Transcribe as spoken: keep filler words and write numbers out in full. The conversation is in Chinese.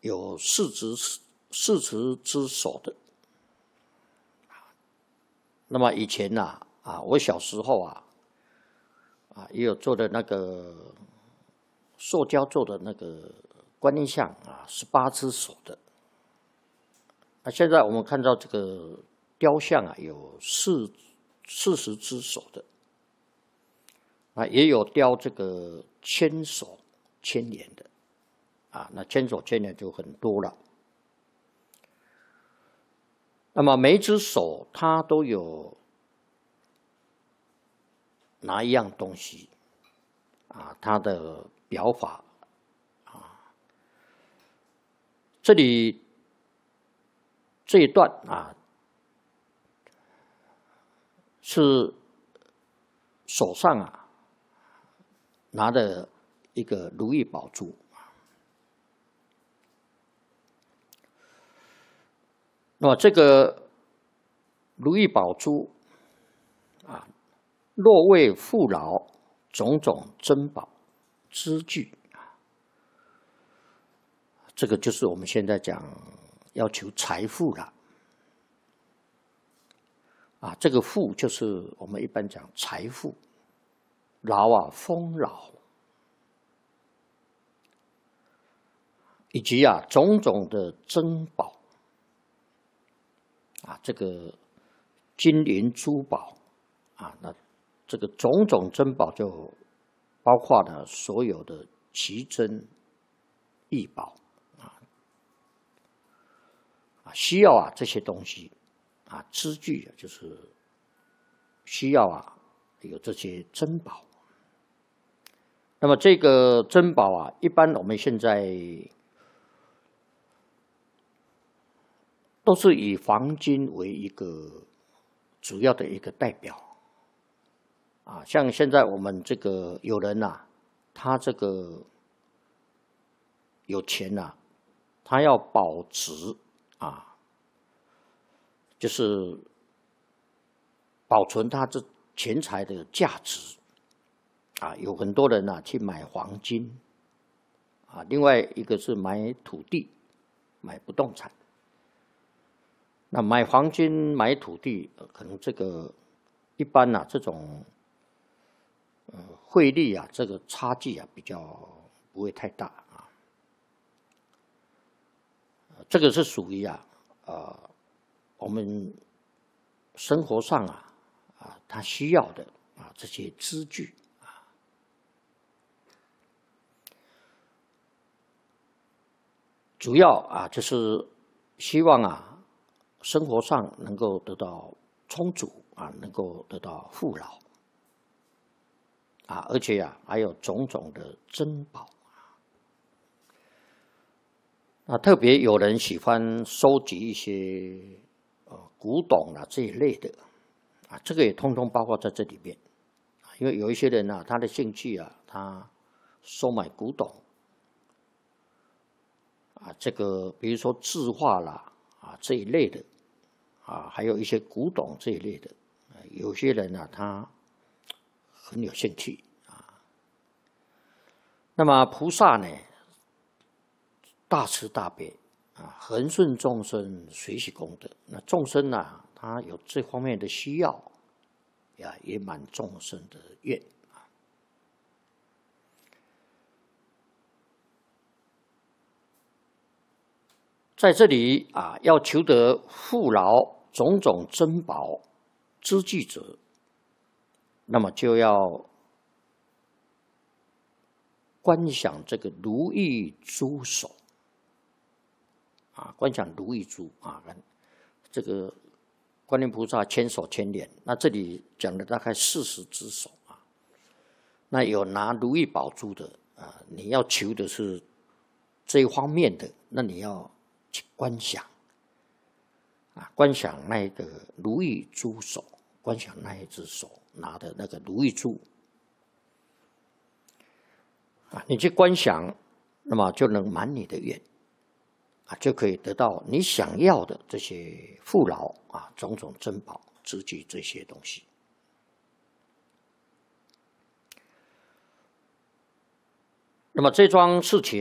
有四持四持之手的。那么以前呐、啊，啊，我小时候啊，啊，也有做的那个塑胶做的那个观音像啊，十八只手的。那现在我们看到这个雕像啊，有四四十只手的，啊，也有雕这个千手千眼的，啊，那千手千眼就很多了。那么每一只手它都有拿一样东西，啊，它的表法，啊，这里这一段啊，是手上啊拿的一个如意宝珠。那么这个如意宝珠啊，若为父老，种种珍宝资具啊，这个就是我们现在讲要求财富了啊。这个富就是我们一般讲财富，劳啊丰饶，以及啊种种的珍宝。啊，这个金银珠宝啊，那这个种种珍宝就包括了所有的奇珍异宝啊，啊，需要啊这些东西啊，资具啊，就是需要啊有这些珍宝。那么这个珍宝啊，一般我们现在都是以黄金为一个主要的一个代表，啊，像现在我们这个有人呐、啊，他这个有钱呐、啊，他要保值啊，就是保存他这钱财的价值啊，有很多人呐、啊、去买黄金啊，另外一个是买土地、买不动产。那买黄金、买土地，呃、可能这个一般呐、啊，这种呃汇率啊，这个差距啊比较不会太大啊。这个是属于啊，呃，我们生活上啊啊他需要的啊这些资具啊。主要啊就是希望啊。生活上能够得到充足啊，能够得到富饶啊，而且啊还有种种的珍宝啊。特别有人喜欢收集一些呃古董啊这一类的啊，这个也通通包括在这里面啊。因为有一些人啊，他的兴趣啊，他收买古董啊，这个比如说字画啦啊这一类的。啊，还有一些古董这一类的，有些人呢、啊，他很有兴趣啊。那么菩萨呢，大慈大悲啊，恒顺众生，随喜功德。那众生呢、啊，他有这方面的需要，呀，也满众生的愿啊。在这里啊，要求得富饶种种珍宝资具者，那么就要观想这个如意珠手啊，观想如意珠啊，这个观音菩萨千手千眼，那这里讲的大概四十只手啊，那有拿如意宝珠的啊，你要求的是这一方面的，那你要去观想啊，观想那一个如意珠手，观想那一只手拿的那个如意珠啊，你去观想，那么就能满你的愿啊，就可以得到你想要的这些富饶啊，种种珍宝资具这些东西。那么这桩事情。